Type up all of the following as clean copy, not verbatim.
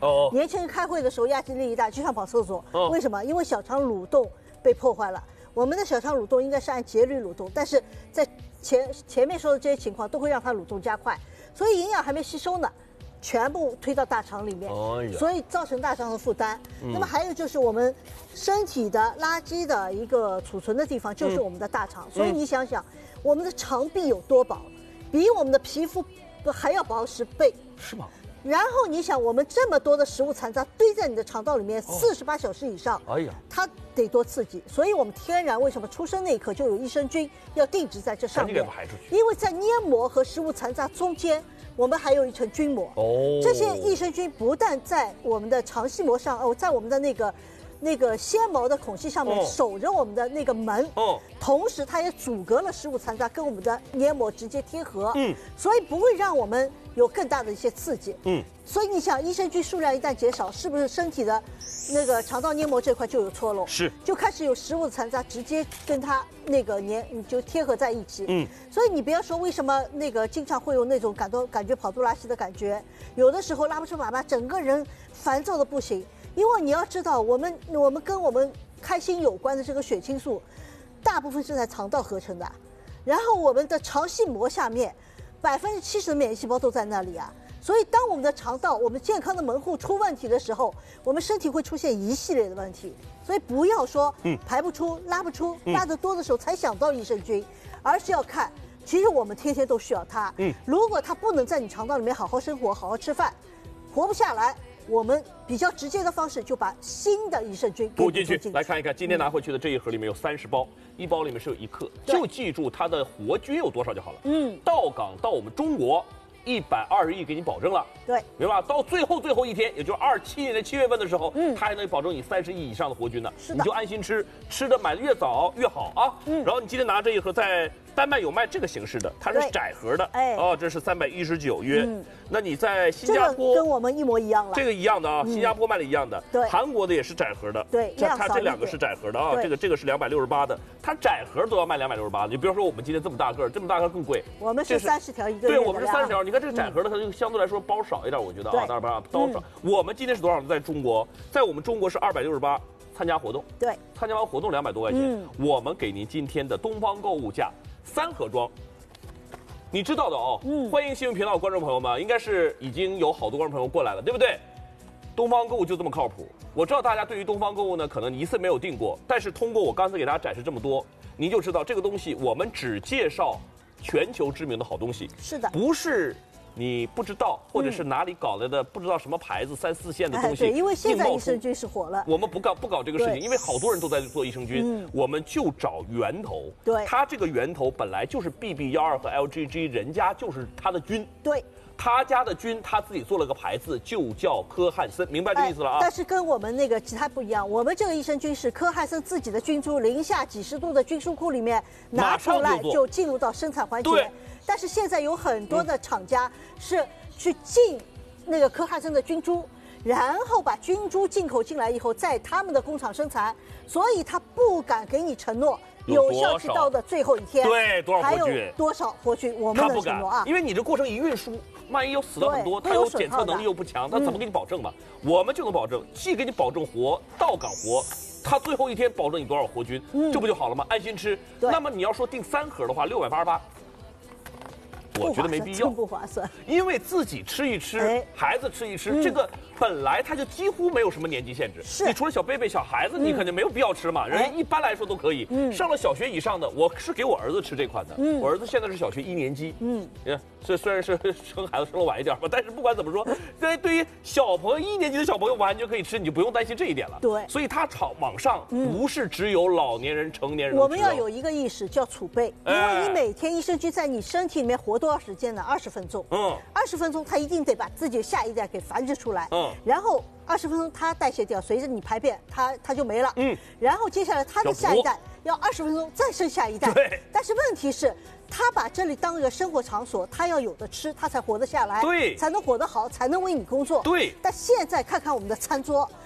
哦， 年轻人开会的时候压力一大，就想跑厕所。 哦， 为什么？因为小肠蠕动被破坏了。我们的小肠蠕动应该是按节律蠕动，但是在前面说的这些情况都会让它蠕动加快，所以营养还没吸收呢。全部推到大肠里面，所以造成大肠的负担。那么还有就是我们身体的垃圾的一个储存的地方，就是我们的大肠。所以你想想，我们的肠壁有多薄，比我们的皮肤还要薄10倍， 是吗？ 然后你想，我们这么多的食物残渣堆在你的肠道里面48小时以上， 哎呀， 它得多刺激。所以我们天然为什么出生那一刻就有益生菌要定植在这上面？因为在黏膜和食物残渣中间，我们还有一层菌膜。这些益生菌不但在我们的肠系膜上，在我们的那个纤毛的孔隙上面守着我们的那个门，同时它也阻隔了食物残渣跟我们的黏膜直接贴合，所以不会让我们有更大的一些刺激，所以你想，益生菌数量一旦减少，是不是身体的那个肠道黏膜这块就有错漏？ 是， 就开始有食物残渣直接跟它那个就贴合在一起，所以你不要说为什么那个经常会有那种感觉跑肚拉稀的感觉，有的时候拉不出粑粑，整个人烦躁的不行。因为你要知道，我们跟我们开心有关的这个血清素，大部分是在肠道合成的，然后我们的肠系膜下面70%的免疫细胞都在那里啊。所以当我们的肠道、我们健康的门户出问题的时候，我们身体会出现一系列的问题。所以不要说排不出、拉不出、拉得多的时候才想到益生菌，而是要看，其实我们天天都需要它。如果它不能在你肠道里面好好生活、好好吃饭，活不下来。我们比较直接的方式，就把新的益生菌补进去。来看一看，今天拿回去的这一盒里面有30包，一包里面是有1克，就记住它的活菌有多少就好了。到港到我们中国，120亿给你保证了。 对， 明白吧？到最后一天，也就是27年的7月份的时候，它还能保证你30亿以上的活菌呢。 是的， 你就安心吃，吃的买的越早越好啊。然后你今天拿这一盒在丹麦有卖这个形式的，它是窄盒的，这是319约。那你在新加坡跟我们一模一样了， 这个一样的啊，新加坡卖的一样的， 对， 韩国的也是窄盒的， 对， 它这2个是窄盒的啊，这个是268的，它窄盒都要卖268，你比如说我们今天这么大个，这么大个更贵， 我们是30条一个月， 对，我们是30条，你看这个窄盒的，它就相对来说包少一点，我觉得啊，当然包少。我们今天是多少？在中国，在我们中国是268，参加活动， 对， 参加完活动200多块钱，我们给您今天的东方购物价3盒装。你知道的哦，欢迎新闻频道的观众朋友们，应该是已经有好多观众朋友过来了，对不对？东方购物就这么靠谱。我知道大家对于东方购物呢，可能一次没有订过，但是通过我刚才给大家展示这么多，您就知道这个东西我们只介绍全球知名的好东西， 是的， 不是你不知道，或者是哪里搞来的不知道什么牌子3、4线的东西。 对，因为现在益生菌是火了， 我们不搞这个事情，因为好多人都在做益生菌，我们就找源头。 对， 它这个源头本来就是 BB12和 LGG， 人家就是它的菌。 对。 他家的菌，他自己做了个牌子，就叫科汉森，明白这意思了啊？ 但是跟我们那个其他不一样，我们这个益生菌是科汉森自己的菌株，零下几十度的菌输库里面拿出来就进入到生产环节。 对。 但是现在有很多的厂家是去进那个科汉森的菌株，然后把菌株进口进来以后，在他们的工厂生产，所以他不敢给你承诺有效期到的最后一天， 对，多少活菌， 还有多少活菌，我们能承诺啊？ 因为你这过程一运输，万一又死了很多，它有检测能力又不强，它怎么给你保证嘛？我们就能保证，既给你保证活，到港活。它最后一天保证你多少活菌，这不就好了吗？安心吃。那么你要说订3盒的话，688。我觉得没必要， 不划算。 因为自己吃一吃，孩子吃一吃，这个本来它就几乎没有什么年纪限制。 是， 你除了小贝贝、小孩子，你肯定没有必要吃嘛。人一般来说都可以。上了小学以上的，我是给我儿子吃这款的。我儿子现在是小学1年级。虽然是生孩子生了晚一点吧，但是不管怎么说，对于小朋友1年级的小朋友完全可以吃，你就不用担心这一点了。 对， 所以它网上不是只有老年人、成年人。 我们要有一个意识叫储备，因为你每天益生菌在你身体里面活多少时间呢？20分钟。20分钟它一定得把自己下一代给繁殖出来。然后20分钟它代谢掉，随着你排便它就没了。然后接下来它的下一代要20分钟再生下一代。 对。 但是问题是，他把这里当一个生活场所，他要有的吃，他才活得下来。 对。 才能活得好，才能为你工作。 对。 但现在看看我们的餐桌，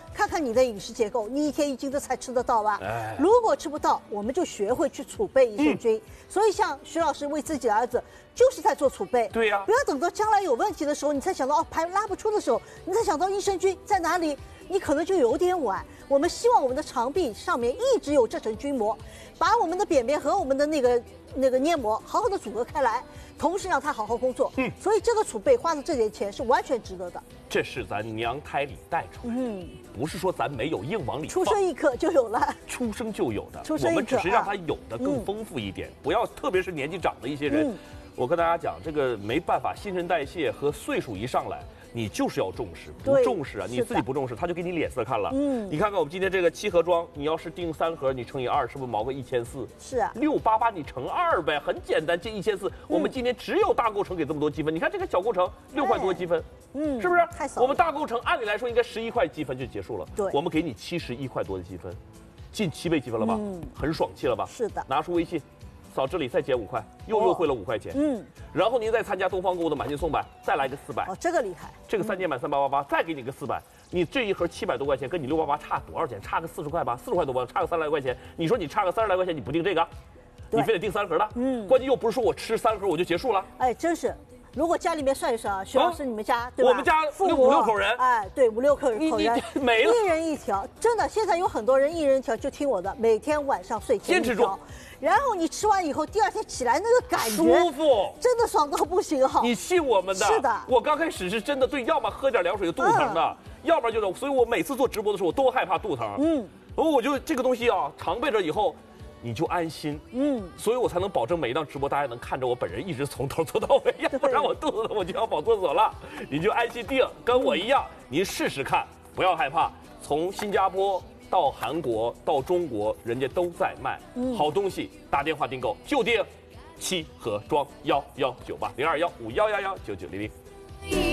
看看你的饮食结构，你1天1斤的菜吃得到吧？如果吃不到，我们就学会去储备益生菌。所以像徐老师为自己的儿子就是在做储备。 对呀， 不要等到将来有问题的时候，你才想到排拉不出的时候，你才想到益生菌在哪里，你可能就有点晚。我们希望我们的肠壁上面一直有这层菌膜，把我们的便便和我们的那个黏膜好好的组合开来，同时让它好好工作。所以这个储备花的这点钱是完全值得的。 这是咱娘胎里带出来的，不是说咱没有硬往里放。 出生一刻就有了， 出生就有的， 我们只是让它有的更丰富一点。不要，特别是年纪长的一些人，我跟大家讲，这个没办法，新陈代谢和岁数一上来。你就是要重视，不重视啊，你自己不重视，他就给你脸色看了。你看看我们今天这个7盒装，你要是订3盒，你乘以2，是不是毛个1400？ 是啊 ，688你乘2呗，很简单，这1400，我们今天只有大构成给这么多积分。你看这个小构成6块多积分，是不是？ 太少了。 我们大构成按理来说应该11块积分就结束了， 对， 我们给你71块多的积分，近7倍积分了吧？很爽气了吧？ 是的， 拿出微信。扫这里再减5块，又优惠了5块钱。然后您再参加东方购物的满金送百，再来个400。 哦，这个厉害。 这个3件满3888，再给你个400。你这一盒700多块钱，跟你688差多少钱？差个40块吧，40块多吧，差个30来块钱。你说你差个30来块钱，你不订这个，你非得订3盒的？关键又不是说我吃3盒我就结束了。 哎，真是。如果家里面算一算啊，徐老师，你们家对吧？ 我们家5、6口人， 哎，对，5、6口人没了， 一人一条，真的，现在有很多人一人一条，就听我的，每天晚上睡前坚持住。 然后你吃完以后，第2天起来那个感觉舒服， 真的爽到不行哈！ 你信我们的？ 是的， 我刚开始是真的对，要么喝点凉水就肚子疼的，要不然就是，所以我每次做直播的时候我都害怕肚疼。然后我就这个东西啊，常备着以后。你就安心，所以我才能保证每一档直播大家能看着我本人一直从头做到尾，要不然我肚子疼我就要跑厕所了。你就安心订，跟我一样，您试试看，不要害怕。从新加坡到韩国到中国，人家都在卖好东西，打电话订购就订7盒装1198021511599000。